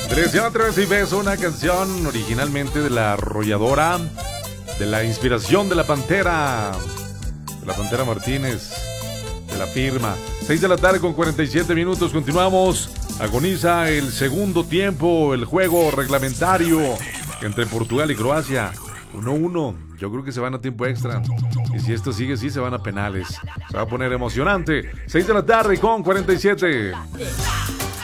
Dirección Tres y Beso, una canción originalmente de La Arrolladora, de la inspiración de la Pantera Martínez, de La Firma. 6 de la tarde con 47 minutos, continuamos. Agoniza el segundo tiempo, el juego reglamentario entre Portugal y Croacia. 1-1, yo creo que se van a tiempo extra. Y si esto sigue así, se van a penales. Se va a poner emocionante. 6 de la tarde con 47.